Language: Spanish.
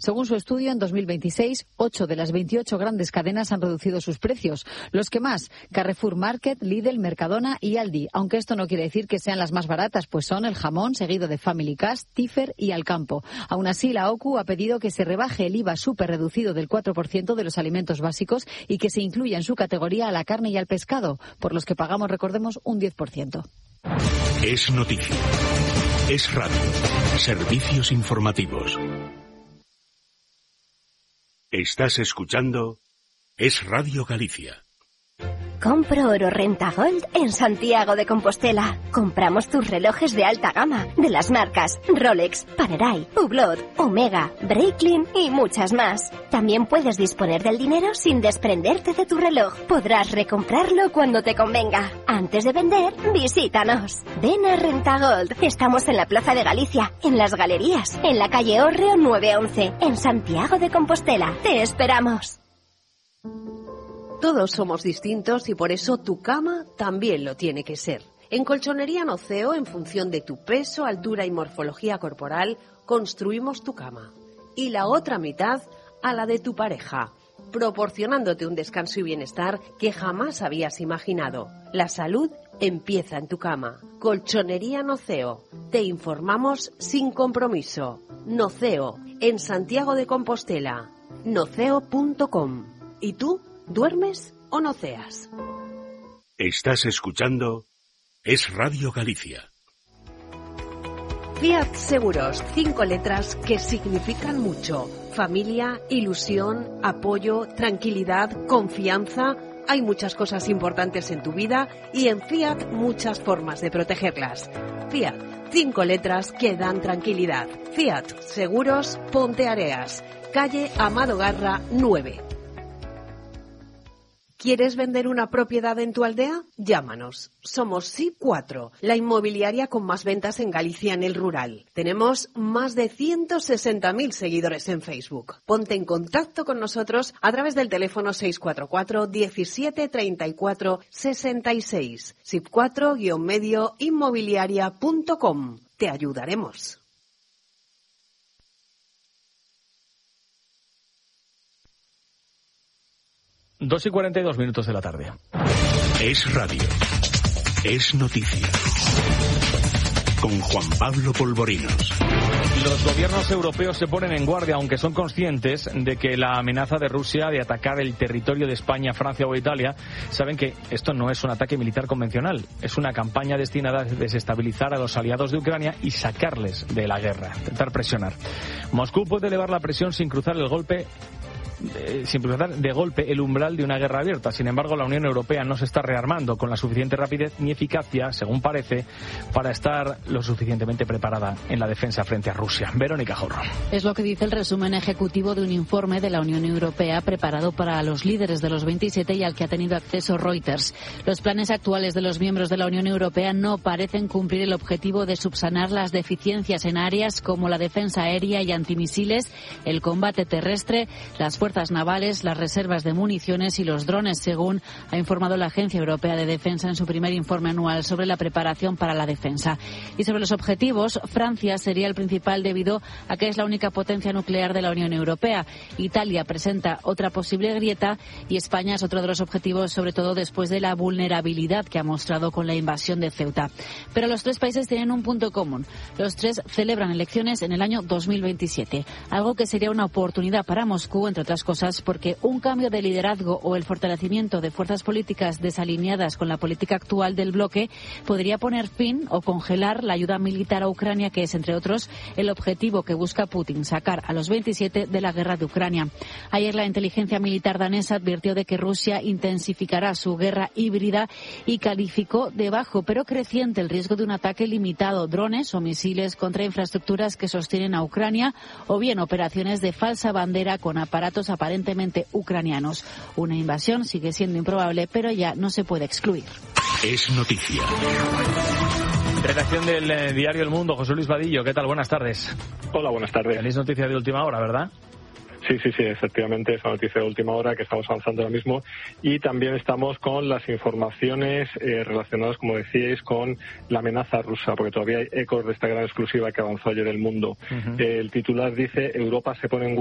Según su estudio, en 2026, 8 de las 28 grandes cadenas han reducido sus precios. Los que más, Carrefour Market, Lidl, Mercadona y Aldi. Aunque esto no quiere decir que sean las más baratas, pues son el jamón, seguido de Family Cash, Tifer y Alcampo. Aún así, la OCU ha pedido que se rebaje el IVA súper reducido del 4% de los alimentos básicos y que se incluya en su categoría a la carne y al pescado, por los que pagamos, recordemos, un 10%. Es noticia. Es radio. Servicios informativos. Estás escuchando Es Radio Galicia. Compro oro Renta Gold en Santiago de Compostela. Compramos tus relojes de alta gama, de las marcas Rolex, Panerai, Hublot, Omega, Breitling y muchas más. También puedes disponer del dinero sin desprenderte de tu reloj. Podrás recomprarlo cuando te convenga. Antes de vender, visítanos. Ven a Renta Gold. Estamos en la Plaza de Galicia, en las Galerías, en la calle Hórreo 911, en Santiago de Compostela. Te esperamos. Todos somos distintos y por eso tu cama también lo tiene que ser. En Colchonería Noceo, en función de tu peso, altura y morfología corporal, construimos tu cama. Y la otra mitad a la de tu pareja, proporcionándote un descanso y bienestar que jamás habías imaginado. La salud empieza en tu cama. Colchonería Noceo. Te informamos sin compromiso. Noceo, en Santiago de Compostela. Noceo.com. ¿Y tú? ¿Duermes o noceas? Estás escuchando Es Radio Galicia. Fiat Seguros, 5 letras que significan mucho. Familia, ilusión, apoyo, tranquilidad, confianza. Hay muchas cosas importantes en tu vida y en Fiat muchas formas de protegerlas. Fiat, 5 letras que dan tranquilidad. Fiat Seguros, Ponteareas, calle Amado Garra 9. ¿Quieres vender una propiedad en tu aldea? Llámanos. Somos SIP4, la inmobiliaria con más ventas en Galicia en el rural. Tenemos más de 160.000 seguidores en Facebook. Ponte en contacto con nosotros a través del teléfono 644 17 34 66. SIP4-medio inmobiliaria.com. Te ayudaremos. 2:42 de la tarde. Es radio. Es noticia. Con Juan Pablo Polvorinos. Los gobiernos europeos se ponen en guardia, aunque son conscientes de que la amenaza de Rusia de atacar el territorio de España, Francia o Italia, saben que esto no es un ataque militar convencional, es una campaña destinada a desestabilizar a los aliados de Ucrania y sacarles de la guerra, intentar presionar. Moscú puede elevar la presión sin cruzar de golpe el umbral de una guerra abierta. Sin embargo, la Unión Europea no se está rearmando con la suficiente rapidez ni eficacia, según parece, para estar lo suficientemente preparada en la defensa frente a Rusia. Verónica Jorro. Es lo que dice el resumen ejecutivo de un informe de la Unión Europea preparado para los líderes de los 27 y al que ha tenido acceso Reuters. Los planes actuales de los miembros de la Unión Europea no parecen cumplir el objetivo de subsanar las deficiencias en áreas como la defensa aérea y antimisiles, el combate terrestre, las fuerzas navales, las reservas de municiones y los drones, según ha informado la Agencia Europea de Defensa en su primer informe anual sobre la preparación para la defensa. Y sobre los objetivos, Francia sería el principal debido a que es la única potencia nuclear de la Unión Europea. Italia presenta otra posible grieta y España es otro de los objetivos, sobre todo después de la vulnerabilidad que ha mostrado con la invasión de Ceuta. Pero los tres países tienen un punto común. Los tres celebran elecciones en el año 2027, algo que sería una oportunidad para Moscú, entre otras cosas, porque un cambio de liderazgo o el fortalecimiento de fuerzas políticas desalineadas con la política actual del bloque podría poner fin o congelar la ayuda militar a Ucrania, que es, entre otros, el objetivo que busca Putin, sacar a los 27 de la guerra de Ucrania. Ayer la inteligencia militar danesa advirtió de que Rusia intensificará su guerra híbrida y calificó de bajo pero creciente el riesgo de un ataque limitado, drones o misiles contra infraestructuras que sostienen a Ucrania o bien operaciones de falsa bandera con aparatos aparentemente ucranianos. Una invasión sigue siendo improbable, pero ya no se puede excluir. Es noticia. Redacción del diario El Mundo, José Luis Vadillo, ¿qué tal? Buenas tardes. Hola, buenas tardes. Tenéis noticia de última hora, ¿verdad? Sí, efectivamente, es una noticia de última hora que estamos avanzando ahora mismo y también estamos con las informaciones relacionadas, como decíais, con la amenaza rusa, porque todavía hay ecos de esta gran exclusiva que avanzó ayer El Mundo. El titular dice: Europa se pone en